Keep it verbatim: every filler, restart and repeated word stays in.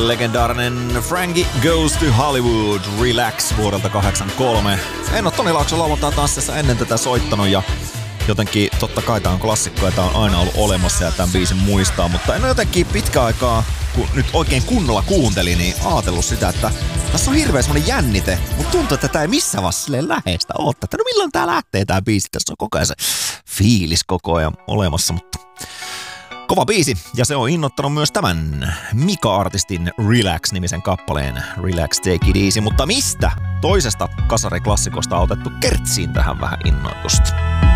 Legendaarinen Frankie Goes to Hollywood Relax vuodelta kahdeksankymmentäkolme. En ole Toni Laakson lauantaa tanssissa ennen tätä soittanut ja jotenkin totta kai tää on klassikko ja tää on aina ollut olemassa ja tämän biisin muistaa, mutta en ole jotenkin pitkä aikaa, kun nyt oikein kunnolla kuuntelin, niin ajatellut sitä, että tässä on hirveä semmonen jännite, mutta tuntuu, että tää ei missään vaiheessa silleen läheistä ootta, että no milloin tää lähtee tää biisi, tässä on koko ajan se fiilis koko ajan olemassa, mutta kova biisi, ja se on innoittanut myös tämän Mika-artistin Relax-nimisen kappaleen Relax Take It Easy, mutta mistä toisesta kasariklassikosta on otettu kertsiin tähän vähän innoitusta?